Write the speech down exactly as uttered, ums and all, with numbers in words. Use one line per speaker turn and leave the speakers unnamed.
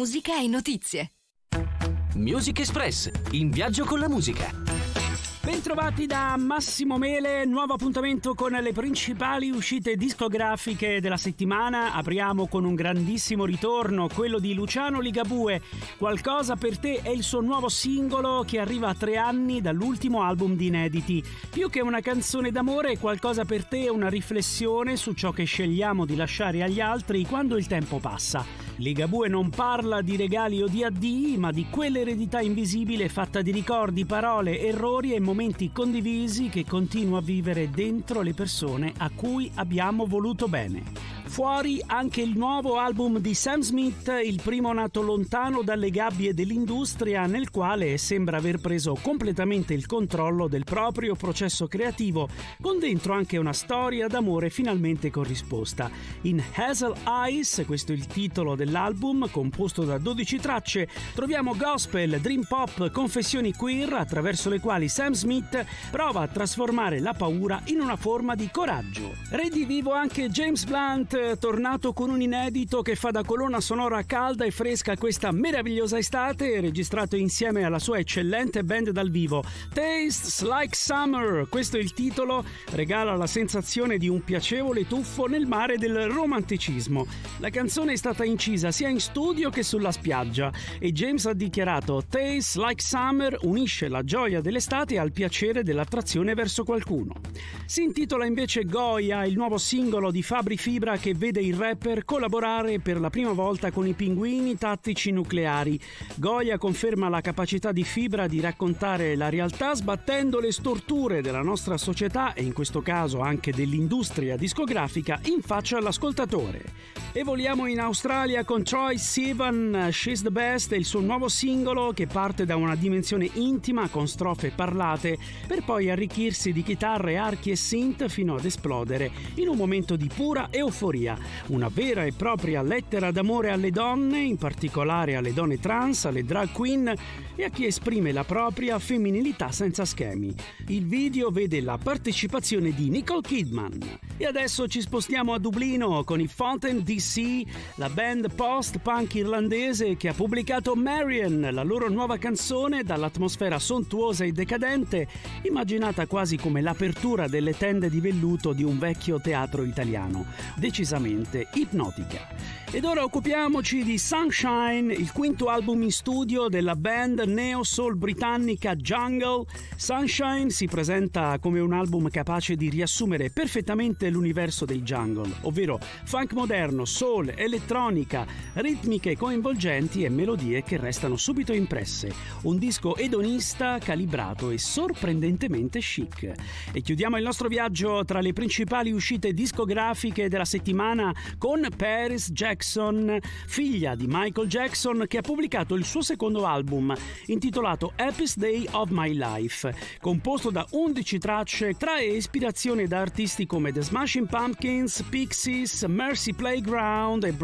musica e notizie.
Music Express, in viaggio con la musica.
Bentrovati da Massimo Mele, nuovo appuntamento con le principali uscite discografiche della settimana. Apriamo con un grandissimo ritorno, quello di Luciano Ligabue. Qualcosa per te è il suo nuovo singolo che arriva a tre anni dall'ultimo album di inediti. Più che una canzone d'amore, Qualcosa per te è una riflessione su ciò che scegliamo di lasciare agli altri quando il tempo passa. Ligabue non parla di regali o di addii, ma di quell'eredità invisibile fatta di ricordi, parole, errori e momenti condivisi che continua a vivere dentro le persone a cui abbiamo voluto bene. Fuori anche il nuovo album di Sam Smith, il primo nato lontano dalle gabbie dell'industria, nel quale sembra aver preso completamente il controllo del proprio processo creativo, con dentro anche una storia d'amore finalmente corrisposta. In Hazel Eyes, questo è il titolo dell'album, composto da dodici tracce, troviamo gospel, dream pop, confessioni queer, attraverso le quali Sam Smith prova a trasformare la paura in una forma di coraggio. Redivivo anche James Blunt, tornato con un inedito che fa da colonna sonora calda e fresca questa meravigliosa estate, registrato insieme alla sua eccellente band dal vivo. Tastes Like Summer, questo è il titolo, regala la sensazione di un piacevole tuffo nel mare del romanticismo. La canzone è stata incisa sia in studio che sulla spiaggia e James ha dichiarato: Tastes Like Summer unisce la gioia dell'estate al piacere dell'attrazione verso qualcuno. Si intitola invece Goya, il nuovo singolo di Fabri Fibra che vede il rapper collaborare per la prima volta con i Pinguini Tattici Nucleari. Goya conferma la capacità di Fibra di raccontare la realtà sbattendo le storture della nostra società e in questo caso anche dell'industria discografica in faccia all'ascoltatore. E voliamo in Australia con Troye Sivan, She's the Best, è il suo nuovo singolo che parte da una dimensione intima con strofe parlate per poi arricchirsi di chitarre, archi e synth fino ad esplodere in un momento di pura euforia. Una vera e propria lettera d'amore alle donne, in particolare alle donne trans, alle drag queen e a chi esprime la propria femminilità senza schemi. Il video vede la partecipazione di Nicole Kidman. E adesso ci spostiamo a Dublino con i Fountain D C, la band post-punk irlandese che ha pubblicato Marian, la loro nuova canzone dall'atmosfera sontuosa e decadente, immaginata quasi come l'apertura delle tende di velluto di un vecchio teatro italiano, decisamente ipnotica. Ed ora occupiamoci di Sunshine, il quinto album in studio della band neo-soul britannica Jungle. Sunshine si presenta come un album capace di riassumere perfettamente l'universo del jungle, ovvero funk moderno, soul, elettronica, ritmiche coinvolgenti e melodie che restano subito impresse. Un disco edonista, calibrato e sorprendentemente chic. E chiudiamo il nostro viaggio tra le principali uscite discografiche della settimana con Paris Jackson, figlia di Michael Jackson, che ha pubblicato il suo secondo album intitolato Happiest Day of My Life, composto da undici tracce, trae ispirazione da artisti come The Smashing Pumpkins, Pixies, Mercy Playground e